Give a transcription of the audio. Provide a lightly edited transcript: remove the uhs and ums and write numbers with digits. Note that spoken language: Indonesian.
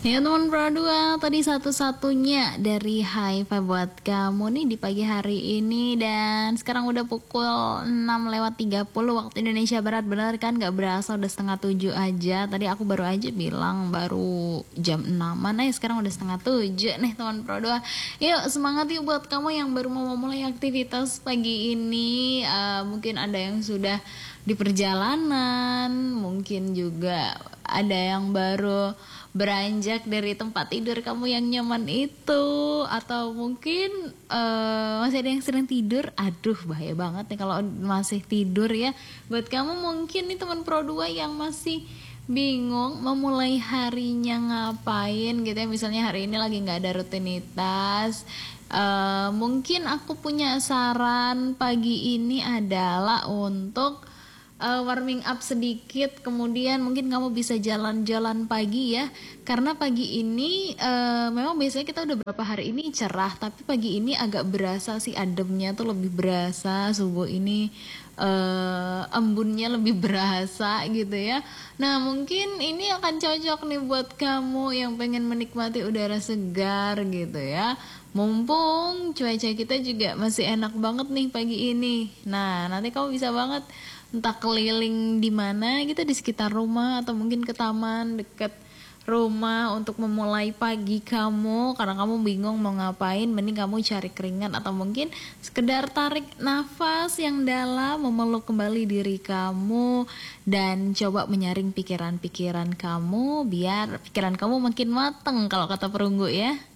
Ya teman Pro 2, tadi satu-satunya dari High Five buat kamu nih di pagi hari ini. Dan sekarang udah pukul 6:30 waktu Indonesia Barat. Bener kan, gak berasa udah setengah 7 aja. Tadi aku baru aja bilang baru jam 6, mana ya sekarang udah setengah 7 nih teman Pro 2. Yuk semangat yuk buat kamu yang baru mau memulai aktivitas pagi ini. Mungkin ada yang sudah di perjalanan, mungkin juga ada yang baru beranjak dari tempat tidur kamu yang nyaman itu, atau mungkin masih ada yang sedang tidur. Aduh bahaya banget nih kalau masih tidur ya. Buat kamu mungkin nih teman Pro 2 yang masih bingung memulai harinya ngapain gitu ya, misalnya hari ini lagi nggak ada rutinitas. Mungkin aku punya saran pagi ini adalah untuk warming up sedikit, kemudian mungkin kamu bisa jalan-jalan pagi ya, karena pagi ini memang biasanya kita udah berapa hari ini cerah, tapi pagi ini agak berasa sih ademnya tuh lebih berasa, subuh ini embunnya lebih berasa gitu ya. Nah mungkin ini akan cocok nih buat kamu yang pengen menikmati udara segar gitu ya, mumpung cuaca kita juga masih enak banget nih pagi ini. Nah nanti kamu bisa banget entah keliling di mana gitu di sekitar rumah, atau mungkin ke taman deket rumah untuk memulai pagi kamu. Karena kamu bingung mau ngapain, mending kamu cari keringat atau mungkin sekedar tarik nafas yang dalam, memeluk kembali diri kamu dan coba menyaring pikiran-pikiran kamu biar pikiran kamu makin mateng kalau kata perunggu ya.